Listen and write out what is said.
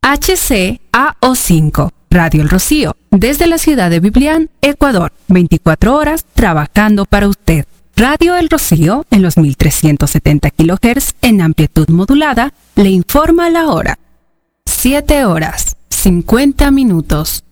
HCAO5, Radio El Rocío, desde la ciudad de Biblián, Ecuador, 24 horas trabajando para usted. Radio El Rocío, en los 1370 kHz en amplitud modulada, le informa la hora. 7 horas, 50 minutos.